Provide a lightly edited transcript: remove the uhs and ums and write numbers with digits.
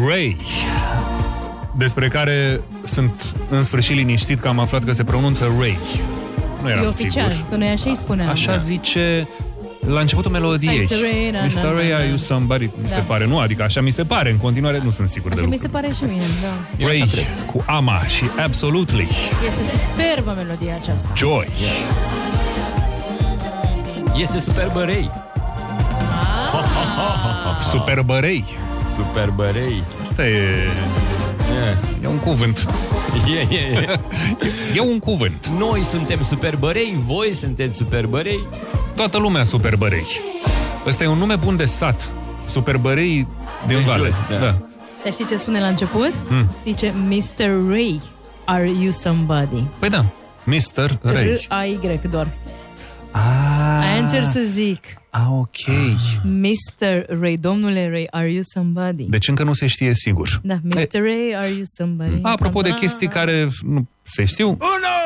Ray, despre care sunt în sfârșit liniștit că am aflat că se pronunță Ray. Nu eram E oficial, sigur. că noi așa îi spuneam. Așa zice la începutul melodiei. Mr. Ray, are you somebody? Mi se pare, nu? Adică așa mi se pare, în continuare nu sunt sigur de Așa mi lucru. se pare și mie, da. Ray cu Ama și Absolutely. Este superbă melodia aceasta. Joy. Este superbă Ray. Superbă Ray. Superbă Ray. Asta e un cuvânt. E un cuvânt. Noi suntem superbă Ray, voi sunteți superbă Ray. Toată lumea Superbă Ray. Ăsta e un nume bun de sat. Superbă Ray din Vale. Da. Dar știi ce spune la început? Zice, Mr. Ray, are you somebody? Păi da, Mr. Ray. R-A-Y doar. Aia încerc să zic. Ok. Mr. Ray, domnule Ray, are you somebody? Deci încă nu se știe sigur. Da, Mr. Ray, are you somebody? Apropo de chestii care nu se știu. 1,